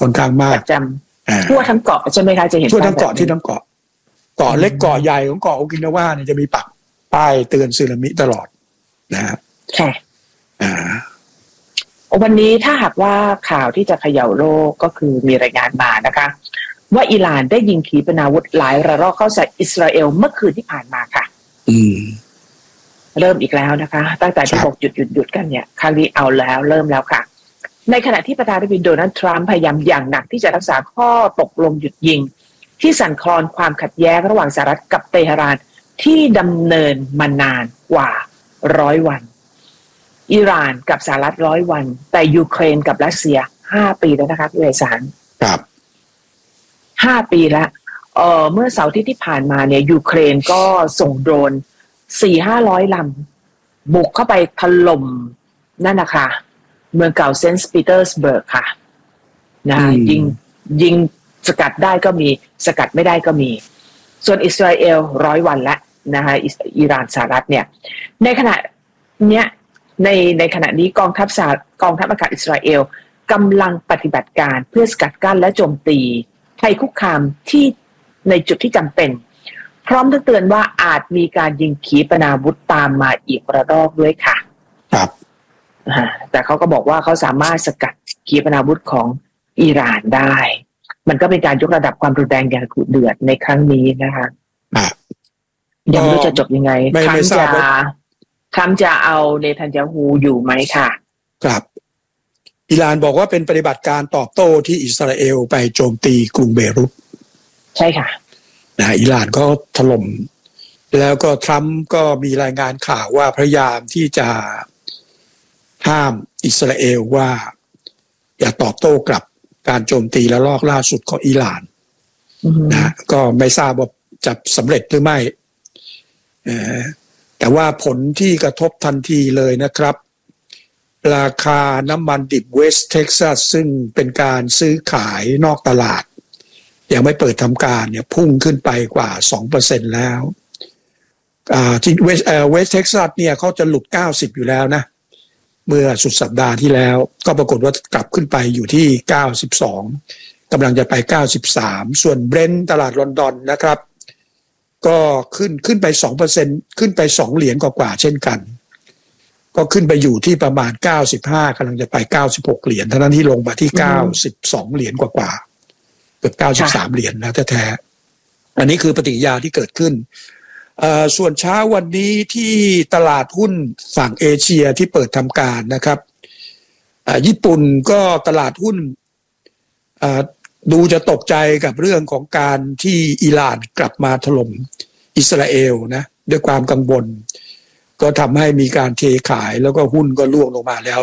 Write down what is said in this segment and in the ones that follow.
ค่อนข้างมากจำทั่วทั้งเกาะใช่ไหมคะจะเห็นทั่วทั้งเกาะที่ทั้งเกาะเล็กเกาะใหญ่ของเกาะโอกินาวาเนี่ยจะมีปักป้ายเตือนสึนามิตลอดนะครับค่ะวันนี้ถ้าหากว่าข่าวที่จะเขย่าโลกก็คือมีรายงานมานะคะว่าอิหร่านได้ยิงขีปนาวุธหลายระลอกเข้าใส่อิสราเอลเมื่อคืนที่ผ่านมาค่ะเริ่มอีกแล้วนะคะตั้งแต่ที่บอกหยุดกันเนี่ยครั้งนี้เอาแล้วเริ่มแล้วค่ะในขณะที่ประธานาธิบดีโดนัลด์ทรัมป์พยายามอย่างหนักที่จะรักษาข้อตกลงหยุดยิงที่สั่นคลอนความขัดแย้งระหว่างสหรัฐกับเตหะรานที่ดำเนินมานานกว่า100 วันอิหร่านกับสหรัฐ100 วันแต่ยูเครนกับรัสเซีย5 ปีแล้วนะคะพี่ไพศาลครับ 5 ปีแล้วเมื่อเสาร์ที่ผ่านมาเนี่ยยูเครนก็ส่งโดรน 400-500 ลำบุกเข้าไปถล่มนั่นนะคะเมืองเก่าเซนต์ปีเตอร์สเบิร์กค่ะนะยิงสกัดได้ก็มีสกัดไม่ได้ก็มีส่วนอิสราเอล100 วันแล้วนะคะอิหร่านสหรัฐเนี่ยในขณะเนี้ยในขณะนี้กองทัพอากาศอิสราเอลกำลังปฏิบัติการเพื่อสกัดกั้นและโจมตีภัยคุกคามที่ในจุดที่จำเป็นพร้อมทั้งเตือนว่าอาจมีการยิงขีปนาวุธตามมาอีกระลอกด้วยค่ะครับแต่เขาก็บอกว่าเขาสามารถสกัดขีปนาวุธของอิหร่านได้มันก็เป็นการยกระดับความรุนแรงอย่างดุเดือดในครั้งนี้นะคะยังไม่รู้จะจบยังไงทรัมป์จะเอาเนทันยาฮูอยู่ไหมค่ะครับอิหร่านบอกว่าเป็นปฏิบัติการตอบโต้ที่อิสราเอลไปโจมตีกรุงเบรุตใช่ค่ะอิหร่านก็ถล่มแล้วก็ทรัมป์ก็มีรายงานข่าวว่าพยายามที่จะห้ามอิสราเอลว่าอย่าตอบโต้กลับการโจมตีระลอกล่าสุดของอิหร่านก็ไม่ทราบว่าจะสำเร็จหรือไม่แต่ว่าผลที่กระทบทันทีเลยนะครับราคาน้ำมันดิบเวสต์เท็กซัสซึ่งเป็นการซื้อขายนอกตลาดยังไม่เปิดทำการเนี่ยพุ่งขึ้นไปกว่า 2% แล้วที่เวสต์เท็กซัสเนี่ยเขาจะหลุด90อยู่แล้วนะเมื่อสุดสัปดาห์ที่แล้วก็ปรากฏว่ากลับขึ้นไปอยู่ที่92กำลังจะไป93ส่วนเบรนท์ตลาดลอนดอนนะครับก็ขึ้นไป 2% ขึ้นไป2เหรียญกว่าเช่นกันก็ขึ้นไปอยู่ที่ประมาณ95กำลังจะไป96เหรียญเท่านั้นที่ลงมาที่92เหรียญกว่าเกือบ93เหรียญแล้วแท้ๆอันนี้คือปฏิกิริยาที่เกิดขึ้นส่วนเช้าวันนี้ที่ตลาดหุ้นฝั่งเอเชียที่เปิดทำการนะครับญี่ปุ่นก็ตลาดหุ้นดูจะตกใจกับเรื่องของการที่อิหร่านกลับมาถล่มอิสราเอลนะด้วยความกังวลก็ทำให้มีการเทขายแล้วก็หุ้นก็ร่วงลงมาแล้ว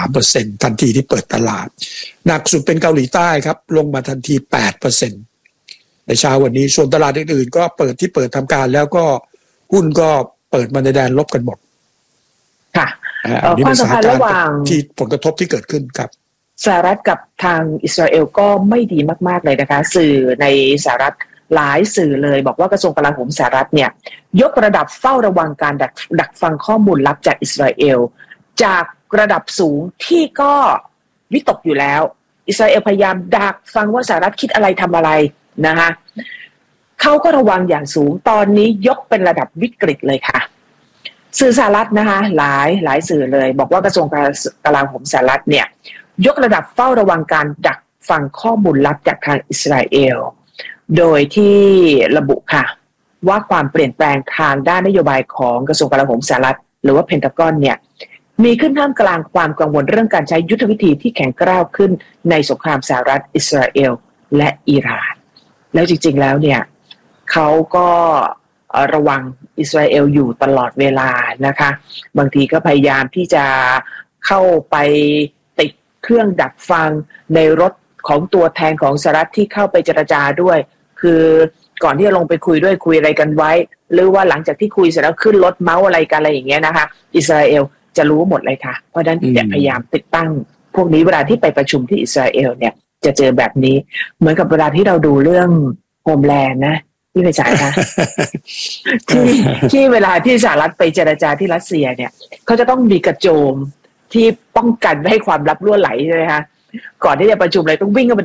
3% ทันทีที่เปิดตลาดหนักสุดเป็นเกาหลีใต้ครับลงมาทันที 8% ในเช้าวันนี้ส่วนตลาดอื่นๆก็เปิดทำการแล้วก็หุ้นก็เปิดมาในแดนลบกันหมดค่ะความสัมพันธ์ระหว่างที่ผลกระทบที่เกิดขึ้นครับสหรัฐกับทางอิสราเอลก็ไม่ดีมากๆเลยนะคะสื่อในสหรัฐหลายสื่อเลยบอกว่ากระทรวงกลาโหมสหรัฐเนี่ยยกระดับเฝ้าระวังการดักฟังข้อมูลลับจากอิสราเอลจากระดับสูงที่ก็วิตกอยู่แล้วอิสราเอลพยายามดักฟังว่าสหรัฐคิดอะไรทำอะไรนะคะเขาก็ระวังอย่างสูงตอนนี้ยกเป็นระดับวิกฤตเลยค่ะสื่อสหรัฐนะคะหลายสื่อเลยบอกว่ากระทรวงกลาโหมสหรัฐเนี่ยยกระดับเฝ้าระวังการดักฟังข้อมูลลับจากทางอิสราเอลโดยที่ระบุค่ะว่าความเปลี่ยนแปลงทางด้านนโยบายของกระทรวงกลาโหมสหรัฐหรือว่าเพนทากอนเนี่ยมีขึ้นท่ามกลางความกังวลเรื่องการใช้ยุทธวิธีที่แข็งกร้าวขึ้นในสงครามสหรัฐอิสราเอลและอิหร่านแล้วจริงๆแล้วเนี่ยเขาก็ระวังอิสราเอลอยู่ตลอดเวลานะคะบางทีก็พยายามที่จะเข้าไปติดเครื่องดักฟังในรถของตัวแทนของสหรัฐที่เข้าไปเจรจาด้วยคือก่อนที่จะลงไปคุยด้วยคุยอะไรกันไว้หรือว่าหลังจากที่คุยเสร็จแล้วขึ้นรถเมาส์อะไรกันอะไรอย่างเงี้ยนะคะอิสราเอลจะรู้หมดเลยค่ะเพราะฉะนั้นจะพยายามติดตั้งพวกนี้เวลาที่ไปประชุมที่อิสราเอลเนี่ยจะเจอแบบนี้เหมือนกับเวลาที่เราดูเรื่องโฮมแลนด์นะที่ไปจ่ายนะที่เวลาที่สหรัฐไปเจรจาที่รัสเซียเนี่ยเขาจะต้องมีกระโจมที่ป้องกันไม่ให้ความลับรั่วไหลใช่ไหมคะก่อนที่จะประชุมอะไรต้องวิ่งเข้าไป